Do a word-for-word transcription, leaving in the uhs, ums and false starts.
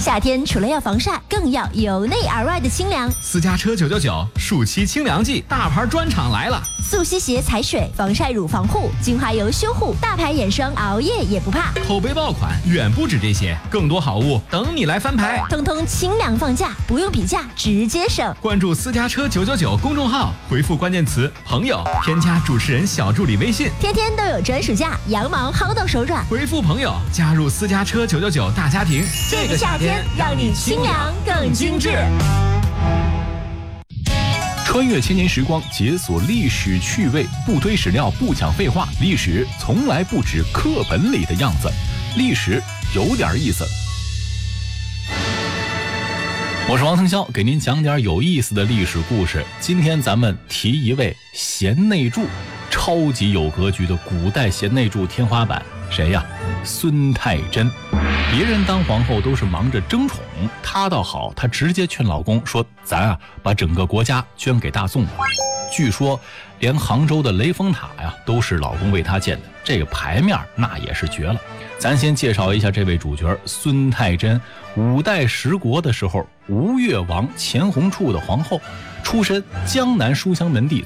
夏天除了要防晒，更要由内而外的清凉。 私家车九九九暑期清凉季，大牌专场来了！ 速吸鞋踩水，防晒乳防护，精华油修护，大牌眼霜熬夜也不怕。 口碑爆款远不止这些，更多好物等你来翻牌。 通通清凉放价，不用比价，直接省。 关注私家车九九九公众号，回复关键词朋友，添加主持人小助理微信， 天天都有专属价，羊毛薅到手软。 回复朋友，加入私家车九九九大家庭。 这个夏天让你清凉更精致。 穿越千年时光，解锁历史趣味，不推史料，不讲废话，历史从来不止课本里的样子，历史有点意思。我是王腾霄，给您讲点有意思的历史故事。今天咱们提一位贤内助，超级有格局的古代贤内助天花板，谁呀？孙太真。别人当皇后都是忙着争宠，她倒好，她直接劝老公说：“咱啊，把整个国家捐给大宋吧。”据说，连杭州的雷峰塔呀，都是老公为她建的，这个牌面那也是绝了。咱先介绍一下这位主角孙太真，五代十国的时候，吴越王钱弘处的皇后，出身江南书香门第，